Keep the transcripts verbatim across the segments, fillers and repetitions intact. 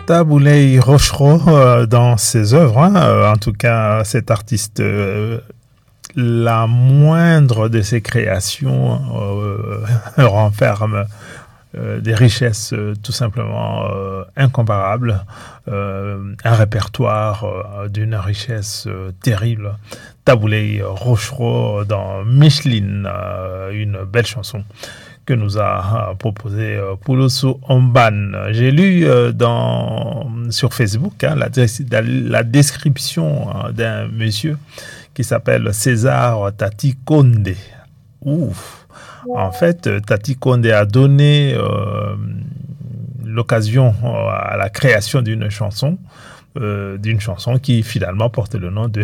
Taboulé Rochereau euh, dans ses œuvres, hein, euh, en tout cas cet artiste, euh, la moindre de ses créations euh, renferme euh, des richesses euh, tout simplement euh, incomparables, euh, un répertoire euh, d'une richesse euh, terrible. Taboulé Rochereau dans Micheline, euh, une belle chanson que nous a euh, proposé euh, Poulossou Omban. J'ai lu euh, dans, sur Facebook hein, la, la, la description euh, d'un monsieur qui s'appelle César Tati Condé. Ouf! En fait, Tati Condé a donné euh, l'occasion euh, à la création d'une chanson, euh, d'une chanson qui finalement porte le nom de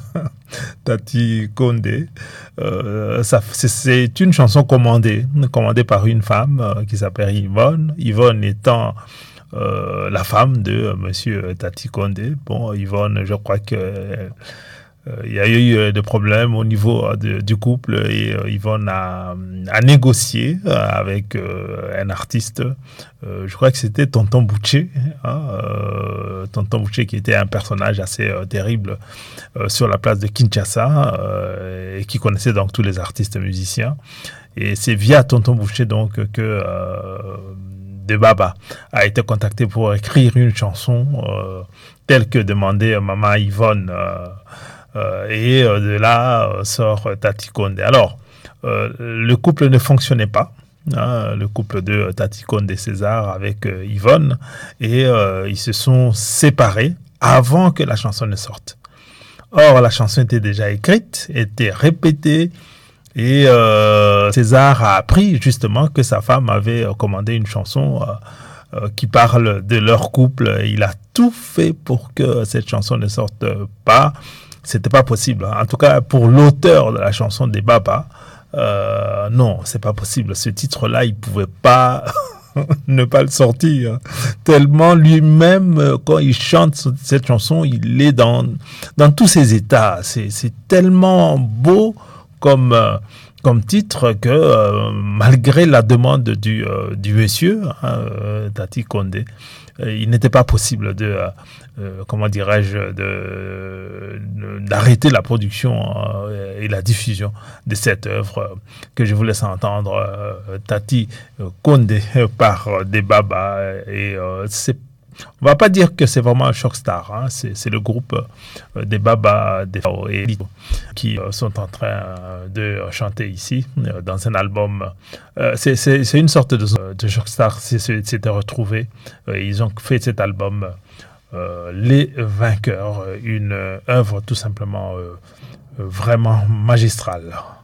Tati Condé. Euh, ça, c'est, c'est une chanson commandée, commandée par une femme euh, qui s'appelle Yvonne. Yvonne étant euh, la femme de euh, Monsieur Tati Condé. Bon, Yvonne, je crois que euh, il y a eu euh, des problèmes au niveau euh, de, du couple et euh, Yvonne a, a négocié euh, avec euh, un artiste. Euh, je crois que c'était Tonton Boucher, hein, euh, Tonton Boucher qui était un personnage assez euh, terrible euh, sur la place de Kinshasa euh, et qui connaissait donc tous les artistes musiciens. Et c'est via Tonton Boucher donc que euh, De Baba a été contacté pour écrire une chanson euh, telle que demandait Maman Yvonne. Euh, Euh, et euh, de là euh, sort Tati Condé. Alors, euh, le couple ne fonctionnait pas, hein, le couple de Tati Condé César avec euh, Yvonne, et euh, ils se sont séparés avant que la chanson ne sorte. Or, la chanson était déjà écrite, était répétée, et euh, César a appris justement que sa femme avait euh, commandé une chanson euh, euh, qui parle de leur couple. Il a tout fait pour que cette chanson ne sorte pas. C'était pas possible. En tout cas, pour l'auteur de la chanson des Baba, euh, non, c'est pas possible. Ce titre-là, il pouvait pas ne pas le sortir. Tellement lui-même, quand il chante cette chanson, il est dans, dans tous ses états. C'est, c'est tellement beau comme, euh, comme titre que, euh, malgré la demande du, euh, du monsieur, hein, euh, Tati Condé, euh, il n'était pas possible de... Euh, Euh, comment dirais-je, de, de, d'arrêter la production euh, et la diffusion de cette œuvre euh, que je vous laisse entendre, euh, Tati Condé euh, par euh, des Baba. Et euh, c'est, on va pas dire que c'est vraiment un choc star, hein, c'est, c'est le groupe euh, des Baba des et qui euh, sont en train euh, de chanter ici euh, dans un album. Euh, c'est, c'est, c'est une sorte de, de choc star, c'est, c'est, c'était retrouvé. Euh, ils ont fait cet album. Euh, Les Vainqueurs, une œuvre tout simplement euh, vraiment magistrale.